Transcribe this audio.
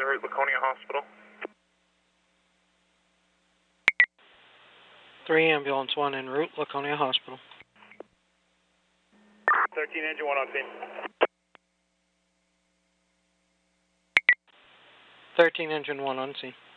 route, Laconia Hospital. 3 ambulance 1 en route, Laconia Hospital. 13 engine 1 on scene. 13 engine 1 on scene.